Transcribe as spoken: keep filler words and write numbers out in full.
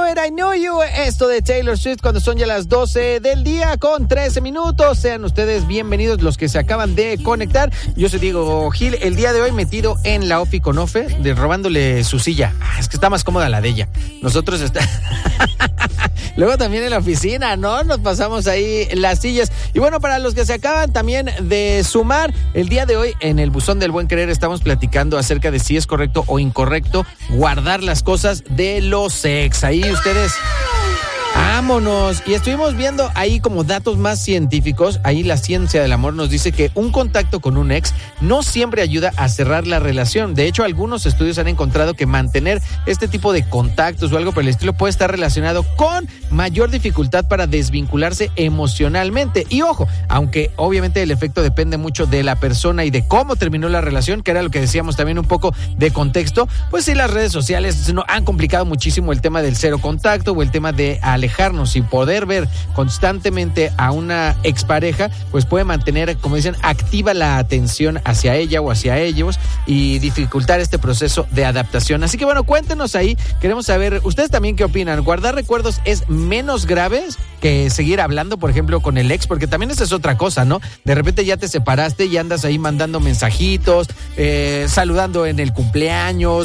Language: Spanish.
Know It, I Know You, esto de Taylor Swift cuando son ya las doce del día con trece minutos. Sean ustedes bienvenidos los que se acaban de conectar. Yo soy Diego Gil, el día de hoy metido en la Ofi con Ofe, de robándole su silla. Ah, es que está más cómoda la de ella. Nosotros está... Luego también en la oficina, ¿no? Nos pasamos ahí las sillas. Y bueno, para los que se acaban también de sumar, el día de hoy en el Buzón del Buen Querer estamos platicando acerca de si es correcto o incorrecto guardar las cosas de los ex. Ahí ustedes... ¡Vámonos! Y estuvimos viendo ahí como datos más científicos. Ahí la ciencia del amor nos dice que un contacto con un ex no siempre ayuda a cerrar la relación. De hecho, algunos estudios han encontrado que mantener este tipo de contactos o algo por el estilo puede estar relacionado con mayor dificultad para desvincularse emocionalmente. Y ojo, aunque obviamente el efecto depende mucho de la persona y de cómo terminó la relación, que era lo que decíamos también un poco de contexto, pues sí, las redes sociales no, han complicado muchísimo el tema del cero contacto o el tema de alejarnos y poder ver constantemente a una expareja, pues puede mantener, como dicen, activa la atención hacia ella o hacia ellos y dificultar este proceso de adaptación. Así que bueno, cuéntenos ahí, queremos saber, ¿ustedes también qué opinan? ¿Guardar recuerdos es menos grave que seguir hablando, por ejemplo, con el ex? Porque también esa es otra cosa, ¿no? De repente ya te separaste y andas ahí mandando mensajitos, eh, saludando en el cumpleaños,